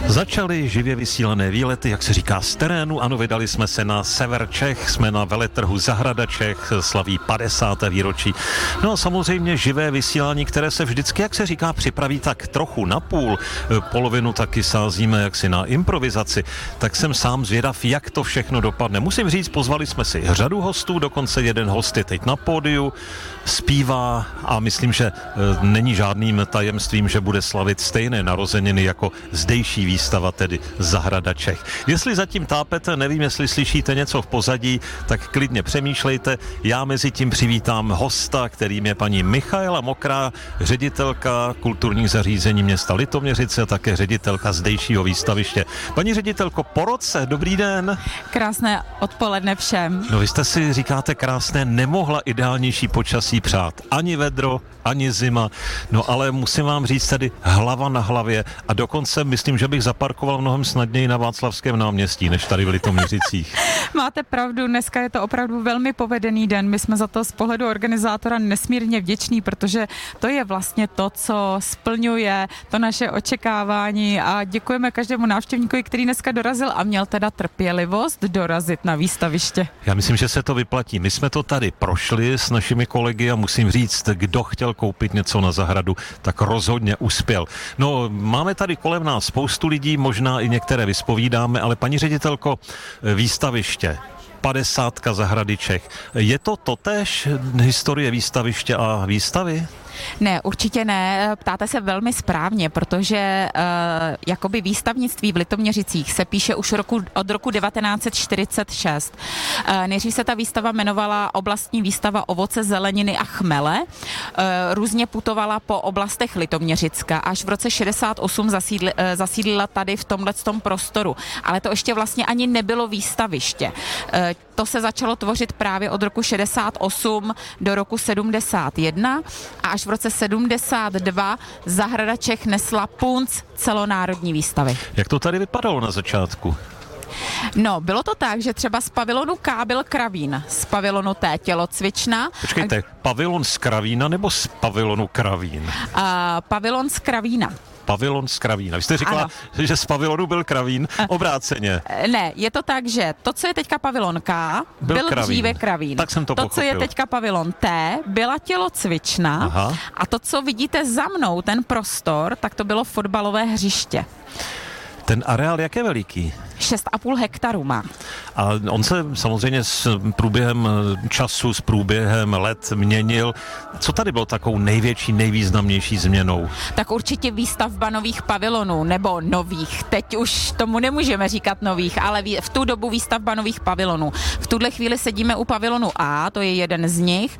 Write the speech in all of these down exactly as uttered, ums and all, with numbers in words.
Začaly živě vysílané výlety, jak se říká, z terénu. Ano, vydali jsme se na sever Čech, jsme na veletrhu Zahrada Čech, slaví padesáté výročí. No a samozřejmě živé vysílání, které se vždycky, jak se říká, připraví tak trochu na půl, polovinu taky sázíme jaksi na improvizaci, tak jsem sám zvědav, jak to všechno dopadne. Musím říct, pozvali jsme si řadu hostů, dokonce jeden host je teď na pódiu, zpívá a myslím, že není žádným tajemstvím, že bude slavit stejné narozeniny jako zdejší výstava, tedy Zahrada Čech. Jestli zatím tápete, nevím, jestli slyšíte něco v pozadí, tak klidně přemýšlejte. Já mezi tím přivítám hosta, kterým je paní Michaela Mokrá, ředitelka kulturních zařízení města Litoměřice a také ředitelka zdejšího výstaviště. Paní ředitelko, po roce, dobrý den. Krásné odpoledne všem. No vy jste si, říkáte krásné, nemohla ideálnější počasí přát. Ani vedro, ani zima. No ale musím vám říct tady hlava na hlavě a dokonce myslím, že bych zaparkoval mnohem snadněji na Václavském náměstí, než tady v Litoměřicích. Máte pravdu, dneska je to opravdu velmi povedený den. My jsme za to z pohledu organizátora nesmírně vděční, protože to je vlastně to, co splňuje to naše očekávání a děkujeme každému návštěvníkovi, který dneska dorazil a měl teda trpělivost dorazit na výstaviště. Já myslím, že se to vyplatí. My jsme to tady prošli s našimi kolegy a musím říct, kdo chtěl koupit něco na zahradu, tak rozhodně uspěl. No, máme tady kolem nás spoustu lidí, možná i některé vyspovídáme, ale paní ředitelko, výstaviště, padesátka Zahrady Čech. Je to totéž historie výstaviště a výstavy? Ne, určitě ne. Ptáte se velmi správně, protože uh, jakoby výstavnictví v Litoměřicích se píše už roku, od roku devatenáct set čtyřicet šest. Uh, nejdřív se ta výstava jmenovala Oblastní výstava ovoce, zeleniny a chmele. Uh, různě putovala po oblastech Litoměřicka. Až v roce šedesát osm zasídli, uh, zasídlila tady v tomhletom prostoru. Ale to ještě vlastně ani nebylo výstaviště. Uh, to se začalo tvořit právě od roku šedesát osm do roku sedmdesát jedna a až v roce sedmdesát dva Zahrada Čech nesla punc celonárodní výstavy. Jak to tady vypadalo na začátku? No, bylo to tak, že třeba z pavilonu K byl kravín, z pavilonu T tělocvična. Počkejte, a... pavilon z kravína nebo z pavilonu kravín? Uh, pavilon z kravína. Pavilon z kravína. Vy jste říkala, ano, že z pavilonu byl kravín, obráceně. Ne, je to tak, že to, co je teďka pavilon K, byl, byl kravín. dříve kravín. Tak jsem to, to pochopil. co je teďka pavilon T, byla tělocvična. Aha. A to, co vidíte za mnou, ten prostor, tak to bylo fotbalové hřiště. Ten areál jak je veliký? šest a půl hektaru má. A on se samozřejmě s průběhem času, s průběhem let měnil. Co tady bylo takovou největší, nejvýznamnější změnou? Tak určitě výstavba nových pavilonů, nebo nových. Teď už tomu nemůžeme říkat nových, ale v tu dobu výstavba nových pavilonů. V tuhle chvíli sedíme u pavilonu A, to je jeden z nich.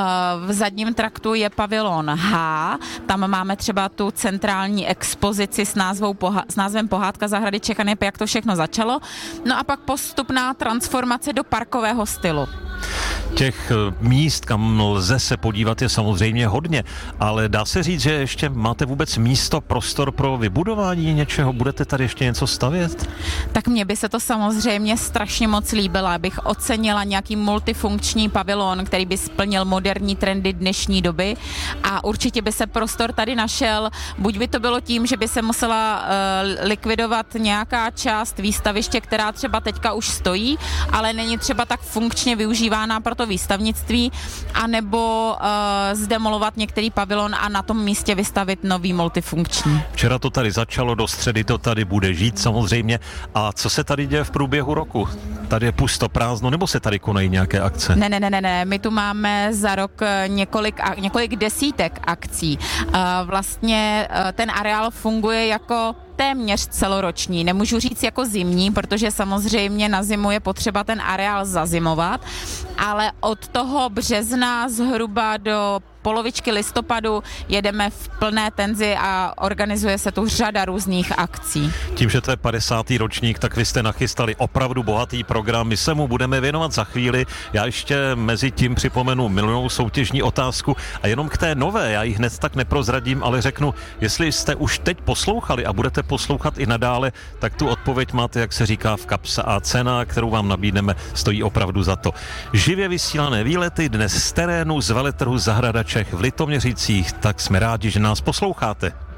V zadním traktu je pavilon H, tam máme třeba tu centrální expozici s, názvou, s názvem Pohádka Zahrady Čech a neb, jak to všechno začalo. No a pak postupná transformace do parkového stylu. Těch míst, kam lze se podívat, je samozřejmě hodně, ale dá se říct, že ještě máte vůbec místo, prostor pro vybudování něčeho? Budete tady ještě něco stavět? Tak mně by se to samozřejmě strašně moc líbilo, abych ocenila nějaký multifunkční pavilon, který by splnil moderní trendy dnešní doby a určitě by se prostor tady našel. Buď by to bylo tím, že by se musela uh, likvidovat nějaká část výstaviště, která třeba teďka už stojí, ale není třeba tak funkčně využívána pro to výstavnictví, anebo uh, zdemolovat některý pavilon a na tom místě vystavit nový multifunkční. Včera to tady začalo, do středy to tady bude žít samozřejmě. A co se tady děje v průběhu roku? Tady je pusto, prázdno, nebo se tady konají nějaké akce? Ne, ne, ne, ne, ne. My tu máme za rok několik, několik desítek akcí. Uh, vlastně uh, ten areál funguje jako téměř celoroční. Nemůžu říct jako zimní, protože samozřejmě na zimu je potřeba ten areál zazimovat, ale od toho března zhruba do polovičky listopadu jedeme v plné tenzi a organizuje se tu řada různých akcí. Tím, že to je padesátý ročník, tak vy jste nachystali opravdu bohatý program. My se mu budeme věnovat za chvíli. Já ještě mezi tím připomenu milnou soutěžní otázku a jenom k té nové, já ji hned tak neprozradím, ale řeknu, jestli jste už teď poslouchali a budete poslouchat i nadále, tak tu odpověď máte, jak se říká, v kapse a cena, kterou vám nabídneme, stojí opravdu za to. Živě vysílané výlety dnes z terénu z veletrhu Zahrada Čech v Litoměřicích, tak jsme rádi, že nás posloucháte.